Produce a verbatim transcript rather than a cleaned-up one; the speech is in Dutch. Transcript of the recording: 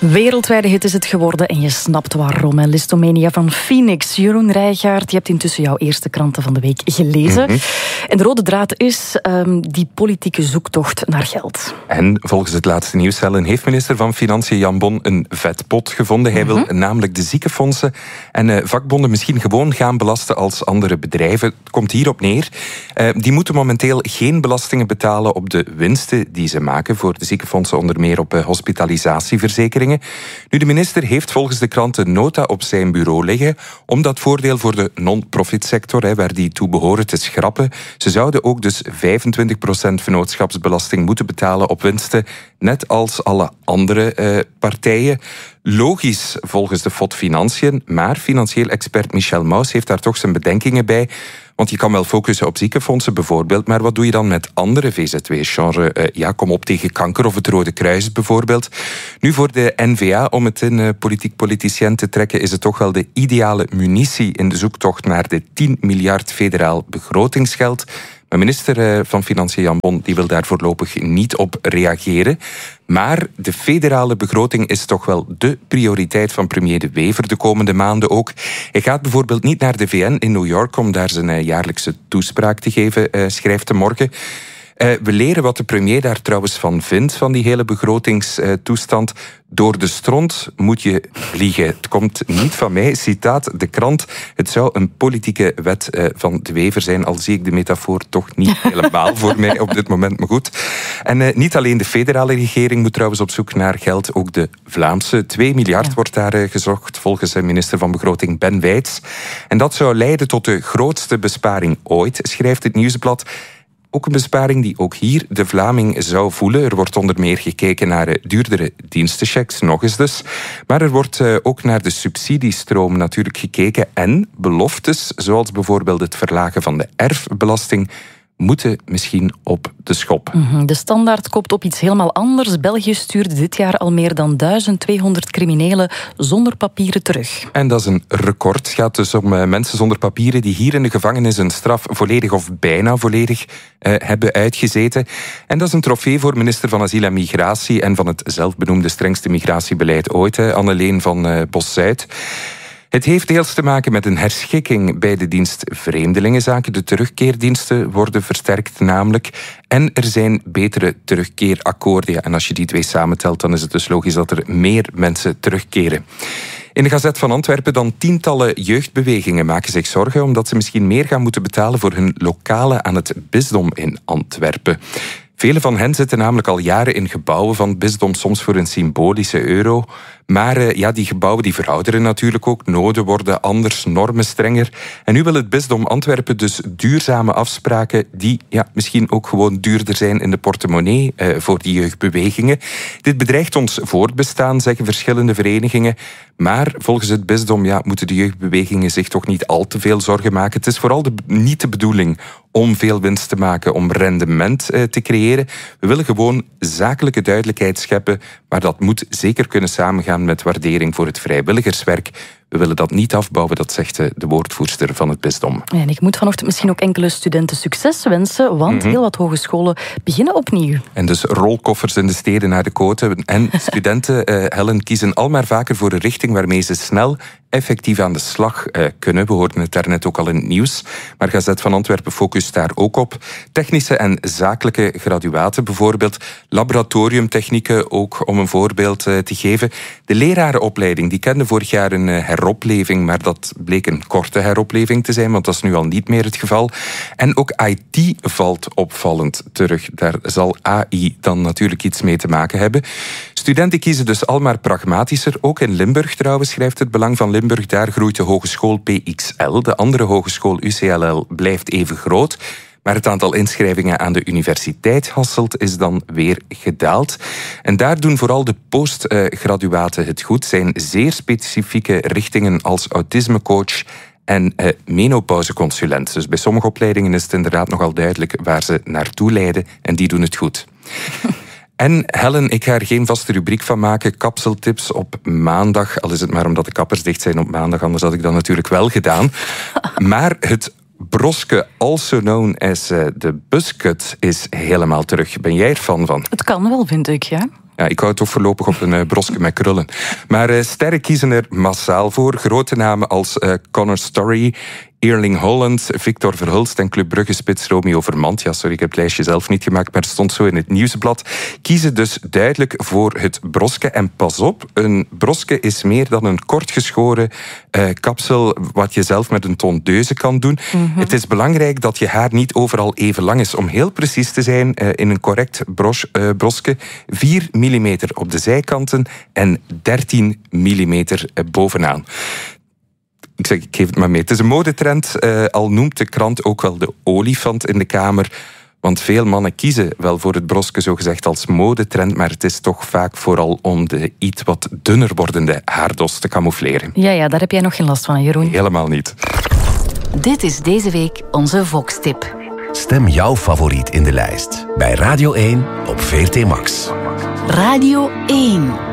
Wereldwijde hit is het geworden en je snapt waarom. Hè. Listomania van Phoenix. Jeroen Rijgaard, je hebt intussen jouw eerste kranten van de week gelezen. Mm-hmm. En de rode draad is um, die politieke zoektocht naar geld. En volgens het laatste nieuws, Helen, heeft minister van Financiën Jan Bon een vetpot gevonden. Hij mm-hmm. wil namelijk de ziekenfondsen en uh, vakbonden misschien gewoon gaan belasten als andere bedrijven. Het komt hierop neer. Uh, die moeten momenteel geen belastingen betalen op de winsten die ze maken voor de ziekenfondsen, onder meer op uh, hospitalisatieverzekeringen. Nu, de minister heeft volgens de krant een nota op zijn bureau liggen om dat voordeel voor de non-profit sector, hè, waar die toe behoren, te schrappen. Ze zouden ook dus vijfentwintig procent vennootschapsbelasting moeten betalen op winsten, net als alle andere uh, partijen. Logisch volgens de F O D Financiën, maar financieel expert Michel Maus heeft daar toch zijn bedenkingen bij. Want je kan wel focussen op ziekenfondsen bijvoorbeeld, maar wat doe je dan met andere V Z W's? Genre, uh, ja, kom op tegen kanker of het Rode Kruis bijvoorbeeld. Nu, voor de N V A, om het in uh, politiek politicien te trekken, is het toch wel de ideale munitie in de zoektocht naar de tien miljard federaal begrotingsgeld. Maar minister van Financiën Jan Bon die wil daar voorlopig niet op reageren. Maar de federale begroting is toch wel de prioriteit van premier De Wever de komende maanden ook. Hij gaat bijvoorbeeld niet naar de V N in New York om daar zijn jaarlijkse toespraak te geven, schrijft hij morgen. Uh, we leren wat de premier daar trouwens van vindt, van die hele begrotingstoestand. Door de stront moet je vliegen. Het komt niet van mij. Citaat de krant. Het zou een politieke wet uh, van De Wever zijn, al zie ik de metafoor toch niet helemaal voor mij op dit moment, maar goed. En uh, niet alleen de federale regering moet trouwens op zoek naar geld, ook de Vlaamse. twee miljard ja. wordt daar uh, gezocht, volgens de minister van Begroting Ben Wijts. En dat zou leiden tot de grootste besparing ooit, schrijft het Nieuwsblad. Ook een besparing die ook hier de Vlaming zou voelen. Er wordt onder meer gekeken naar duurdere dienstenchecks, nog eens dus. Maar er wordt ook naar de subsidiestroom natuurlijk gekeken. En beloftes, zoals bijvoorbeeld het verlagen van de erfbelasting, moeten misschien op de schop. De Standaard kopt op iets helemaal anders. België stuurde dit jaar al meer dan duizend tweehonderd criminelen zonder papieren terug. En dat is een record. Het gaat dus om uh, mensen zonder papieren die hier in de gevangenis een straf volledig of bijna volledig uh, hebben uitgezeten. En dat is een trofee voor minister van Asiel en Migratie en van het zelfbenoemde strengste migratiebeleid ooit, uh, Anneleen van uh, Bos-Zuid. Het heeft deels te maken met een herschikking bij de dienst Vreemdelingenzaken. De terugkeerdiensten worden versterkt namelijk. En er zijn betere terugkeerakkoorden. Ja, en als je die twee samentelt, dan is het dus logisch dat er meer mensen terugkeren. In de Gazet van Antwerpen dan tientallen jeugdbewegingen maken zich zorgen omdat ze misschien meer gaan moeten betalen voor hun lokalen aan het bisdom in Antwerpen. Vele van hen zitten namelijk al jaren in gebouwen van het bisdom, soms voor een symbolische euro. Maar uh, ja, die gebouwen die verouderen natuurlijk ook. Noden worden anders, normen strenger. En nu wil het bisdom Antwerpen dus duurzame afspraken die ja, misschien ook gewoon duurder zijn in de portemonnee uh, voor die jeugdbewegingen. Dit bedreigt ons voortbestaan, zeggen verschillende verenigingen. Maar volgens het bisdom ja, moeten de jeugdbewegingen zich toch niet al te veel zorgen maken. Het is vooral de, niet de bedoeling om veel winst te maken, om rendement uh, te creëren. We willen gewoon zakelijke duidelijkheid scheppen, maar dat moet zeker kunnen samengaan met waardering voor het vrijwilligerswerk. We willen dat niet afbouwen, dat zegt de woordvoerster van het bisdom. Ja, en ik moet vanochtend misschien ook enkele studenten succes wensen, want mm-hmm. heel wat hogescholen beginnen opnieuw. En dus rolkoffers in de steden naar de koten. En studenten, uh, Helen, kiezen al maar vaker voor een richting waarmee ze snel effectief aan de slag uh, kunnen. We hoorden het daarnet ook al in het nieuws. Maar Gazet van Antwerpen focust daar ook op. Technische en zakelijke graduaten bijvoorbeeld. Laboratoriumtechnieken ook, om een voorbeeld uh, te geven. De lerarenopleiding, die kende vorig jaar een uh, heropleving, maar dat bleek een korte heropleving te zijn, want dat is nu al niet meer het geval. En ook I T valt opvallend terug. Daar zal A I dan natuurlijk iets mee te maken hebben. Studenten kiezen dus al maar pragmatischer. Ook in Limburg trouwens, schrijft het Belang van Limburg. Daar groeit de hogeschool P X L. De andere hogeschool U C L L blijft even groot. Maar het aantal inschrijvingen aan de universiteit Hasselt is dan weer gedaald. En daar doen vooral de postgraduaten het goed. Zijn zeer specifieke richtingen als autismecoach en uh, menopauzeconsulent. Dus bij sommige opleidingen is het inderdaad nogal duidelijk waar ze naartoe leiden. En die doen het goed. En Helen, ik ga er geen vaste rubriek van maken. Kapseltips op maandag. Al is het maar omdat de kappers dicht zijn op maandag. Anders had ik dat natuurlijk wel gedaan. Maar het broske, also known as uh, de buzzcut, is helemaal terug. Ben jij er fan van? Het kan wel, vind ik, ja. Ja, ik hou toch voorlopig op een uh, broske met krullen. Maar uh, sterren kiezen er massaal voor. Grote namen als uh, Connor Story, Erling Haaland, Victor Verhulst en Club Brugge-spits Romeo Vermand. Ja, sorry, ik heb het lijstje zelf niet gemaakt, maar het stond zo in het nieuwsblad. Kiezen dus duidelijk voor het broske. En pas op, een broske is meer dan een kortgeschoren uh, kapsel wat je zelf met een tondeuze kan doen. Mm-hmm. Het is belangrijk dat je haar niet overal even lang is. Om heel precies te zijn, uh, in een correct bros, uh, broske, vier millimeter op de zijkanten en dertien millimeter bovenaan. Ik zeg, ik geef het maar mee. Het is een modetrend, uh, al noemt de krant ook wel de olifant in de kamer. Want veel mannen kiezen wel voor het broske zogezegd als modetrend, maar het is toch vaak vooral om de iets wat dunner wordende haardos te camoufleren. Ja, ja, daar heb jij nog geen last van, Jeroen. Helemaal niet. Dit is deze week onze Vox-tip. Stem jouw favoriet in de lijst bij Radio één op V R T Max. Radio één.